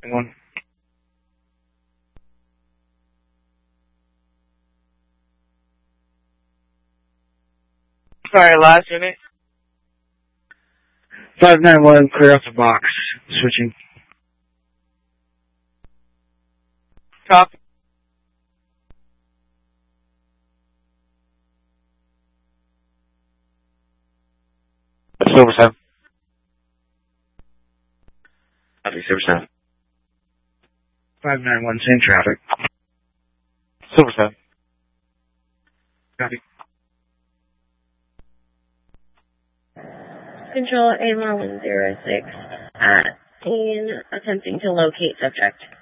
One. Sorry, last unit. 591, clear off the box. Switching. Copy. Silver 7. Copy, Silver 7. 591, same traffic. Silver 7. Copy. Control A106 at scene, attempting to locate subject.